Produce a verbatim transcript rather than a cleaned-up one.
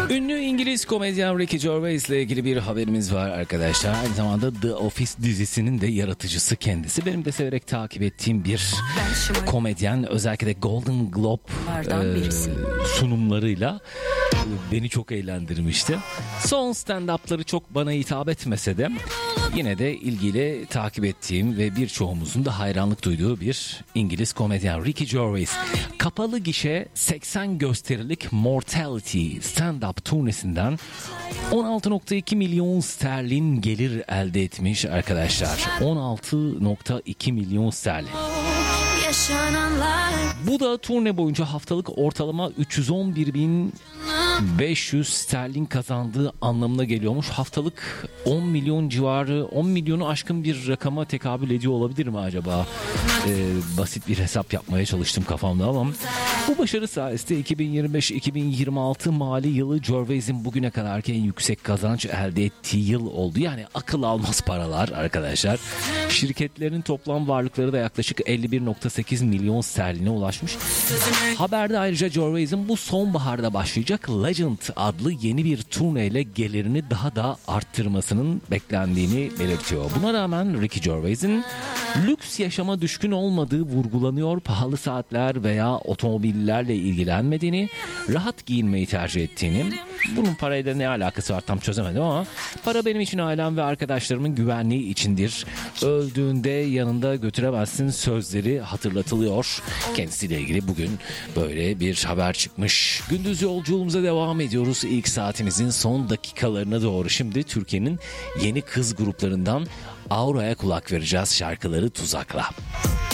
Ünlü İngiliz komedyen Ricky Gervais ile ilgili bir haberimiz var arkadaşlar. Aynı zamanda The Office dizisinin de yaratıcısı kendisi. Benim de severek takip ettiğim bir komedyen. Özellikle de Golden Globe e, sunumlarıyla beni çok eğlendirmişti. Son stand-up'ları çok bana hitap etmese de yine de ilgiyle takip ettiğim ve birçoğumuzun da hayranlık duyduğu bir İngiliz komedyen Ricky Gervais. Kapalı gişe seksen gösterilik Mortality stand-up turnesinden on altı nokta iki milyon sterlin gelir elde etmiş arkadaşlar. on altı nokta iki milyon sterlin. Bu da turne boyunca haftalık ortalama üç yüz on bir bin beş yüz sterlin kazandığı anlamına geliyormuş. Haftalık on milyon civarı, on milyonu aşkın bir rakama tekabül ediyor olabilir mi acaba? Ee, basit bir hesap yapmaya çalıştım kafamda ama bu başarı sayesinde iki bin yirmi beş iki bin yirmi altı mali yılı Gervais'in bugüne kadarki en yüksek kazanç elde ettiği yıl oldu. Yani akıl almaz paralar arkadaşlar. Şirketlerin toplam varlıkları da yaklaşık elli bir nokta sekiz milyon sterline ulaşmış. Haberde ayrıca Gervais'in bu sonbaharda başlayacak Legend adlı yeni bir turneyle gelirini daha da arttırmasının beklendiğini belirtiyor. Buna rağmen Ricky Gervais'in lüks yaşama düşkün olmadığı vurgulanıyor. Pahalı saatler veya otomobillerle ilgilenmediğini, rahat giyinmeyi tercih ettiğini. Bunun parayla ne alakası var tam çözemedim ama para benim için ailem ve arkadaşlarımın güvenliği içindir. Öldüğünde yanında götüremezsin sözleri hatırlatılıyor. Kendisiyle ilgili bugün böyle bir haber çıkmış. Gündüz yolculuğumuza devam ediyoruz. İlk saatimizin son dakikalarına doğru şimdi Türkiye'nin yeni kız gruplarından Aura'ya kulak vereceğiz şarkıları Tuzak'la.